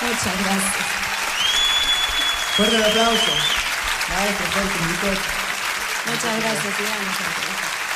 Muchas gracias. Fuerte el aplauso. Maestro, fuerte, Muchas gracias, Iván. Muchas gracias.